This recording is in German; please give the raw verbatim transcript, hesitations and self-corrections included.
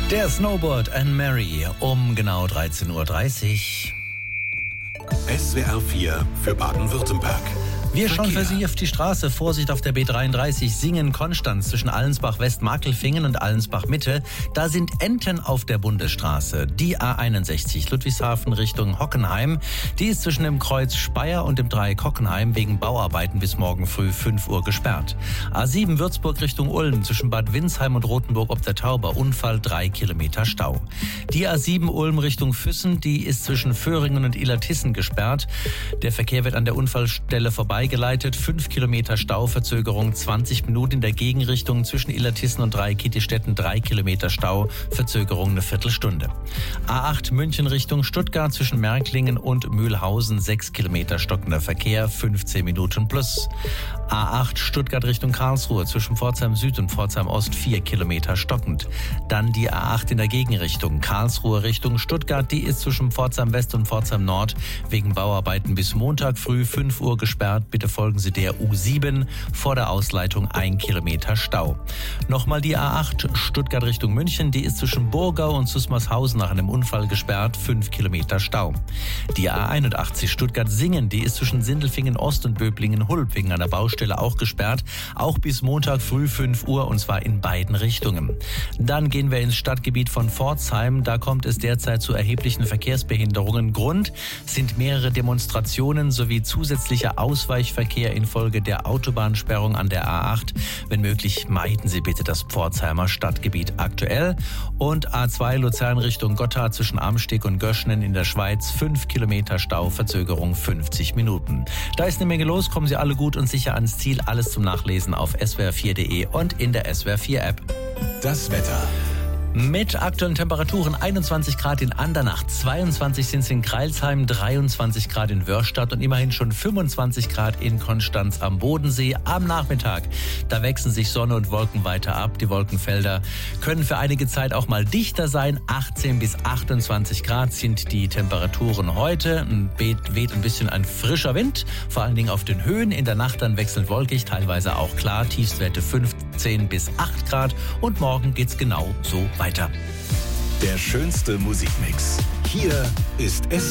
Der Snowboard and Mary um genau dreizehn Uhr dreißig. S W R vier für Baden-Württemberg. Wir schauen für Sie auf die Straße. Vorsicht auf der B dreiunddreißig Singen-Konstanz zwischen Allensbach-West-Markelfingen und Allensbach-Mitte. Da sind Enten auf der Bundesstraße. Die A einundsechzig Ludwigshafen Richtung Hockenheim. Die ist zwischen dem Kreuz Speyer und dem Dreieck Hockenheim wegen Bauarbeiten bis morgen früh fünf Uhr gesperrt. A sieben Würzburg Richtung Ulm zwischen Bad Windsheim und Rothenburg ob der Tauber. Unfall, drei Kilometer Stau. Die A sieben Ulm Richtung Füssen, die ist zwischen Föhringen und Illertissen gesperrt. Der Verkehr wird an der Unfallstelle vorbei geleitet. fünf Kilometer Stauverzögerung, zwanzig Minuten in der Gegenrichtung zwischen Illertissen und Dreieck-Kittistetten, drei Kilometer Stau, Verzögerung eine Viertelstunde. A acht München Richtung Stuttgart zwischen Märklingen und Mühlhausen, sechs Kilometer stockender Verkehr, fünfzehn Minuten plus. A acht Stuttgart Richtung Karlsruhe zwischen Pforzheim Süd und Pforzheim Ost, vier Kilometer stockend. Dann die A acht in der Gegenrichtung, Karlsruhe Richtung Stuttgart, die ist zwischen Pforzheim West und Pforzheim Nord wegen Bauarbeiten bis Montag früh fünf Uhr gesperrt. Bitte folgen Sie der U sieben, vor der Ausleitung ein Kilometer Stau. Nochmal die A acht Stuttgart Richtung München, die ist zwischen Burgau und Susmarshausen nach einem Unfall gesperrt, fünf Kilometer Stau. Die A einundachtzig Stuttgart-Singen, die ist zwischen Sindelfingen Ost und Böblingen-Hulb wegen einer Baustelle auch gesperrt, auch bis Montag früh fünf Uhr und zwar in beiden Richtungen. Dann gehen wir ins Stadtgebiet von Pforzheim, da kommt es derzeit zu erheblichen Verkehrsbehinderungen. Grund sind mehrere Demonstrationen sowie zusätzlicher Ausweichverkehr infolge der Autobahnsperrung an der A acht. Wenn möglich, meiden Sie bitte das Pforzheimer Stadtgebiet aktuell. Und A zwei Luzern Richtung Gotthard zwischen Amsteg und Göschnen in der Schweiz, fünf Kilometer Stau, Verzögerung fünfzig Minuten. Da ist eine Menge los, kommen Sie alle gut und sicher ans Ziel. Alles zum Nachlesen auf S W R vier punkt de und in der S W R vier App. Das Wetter. Mit aktuellen Temperaturen einundzwanzig Grad in Andernach, zweiundzwanzig sind es in Crailsheim, dreiundzwanzig Grad in Wörstadt und immerhin schon fünfundzwanzig Grad in Konstanz am Bodensee. Am Nachmittag, da wechseln sich Sonne und Wolken weiter ab. Die Wolkenfelder können für einige Zeit auch mal dichter sein. achtzehn bis achtundzwanzig Grad sind die Temperaturen heute. Weht, weht ein bisschen ein frischer Wind, vor allen Dingen auf den Höhen. In der Nacht dann wechselnd wolkig, teilweise auch klar. Tiefstwerte fünfzehn bis acht Grad und morgen geht's genau so weiter. Der schönste Musikmix. Hier ist S